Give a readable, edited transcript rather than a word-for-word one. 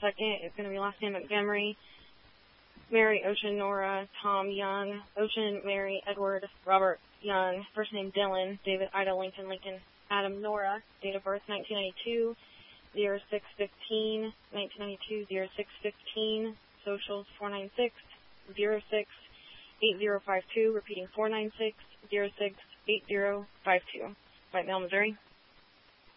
second is going to be last name Montgomery. Mary, Ocean, Nora, Tom, Young, Ocean, Mary, Edward, Robert, Young, first name Dylan, David, Ida, Lincoln, Lincoln, Adam, Nora, date of birth 1992, 0615, 1992, 0615, socials 496, 06, 8052, repeating 496, 06, 8052. White Mill, Missouri.